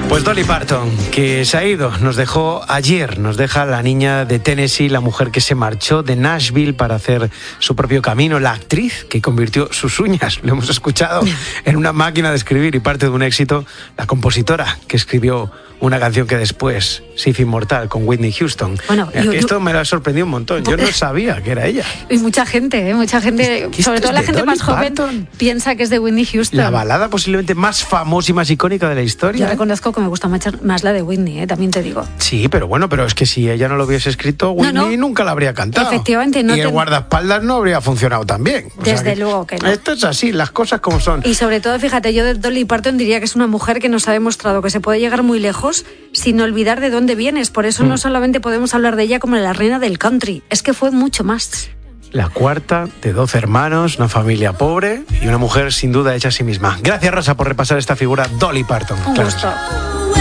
Pues Dolly Parton, que se ha ido, nos dejó ayer, nos deja la niña de Tennessee, la mujer que se marchó de Nashville para hacer su propio camino, la actriz que convirtió sus uñas, lo hemos escuchado, en una máquina de escribir y parte de un éxito, la compositora que escribió una canción que después se hizo inmortal con Whitney Houston. Bueno, esto me lo ha sorprendido un montón, yo no sabía que era ella. Y mucha gente, sobre todo la gente más joven, piensa que es de Whitney Houston. La balada posiblemente más famosa y más icónica de la historia. Yo reconozco que me gusta más la de Whitney, también te digo. Sí, pero es que si ella no lo hubiese escrito, Whitney nunca la habría cantado. Efectivamente. Y el guardaespaldas no habría funcionado tan bien. Desde luego que no. Esto es así, las cosas como son. Y sobre todo, fíjate, yo de Dolly Parton diría que es una mujer que nos ha demostrado que se puede llegar muy lejos sin olvidar de dónde vienes. Por eso no solamente podemos hablar de ella como la reina del country, es que fue mucho más. La cuarta de 12 hermanos, una familia pobre y una mujer sin duda hecha a sí misma. Gracias, Rosa, por repasar esta figura Dolly Parton. Un gusto.